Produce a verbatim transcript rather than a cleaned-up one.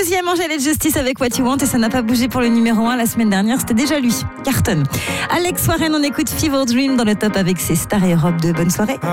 Deuxième, Angèle Justice avec What You Want, et ça n'a pas bougé pour le numéro un la semaine dernière, c'était déjà lui, Carton. Alex Warren, on écoute Fever Dream dans le top avec ses stars et Europe deux. Bonne soirée.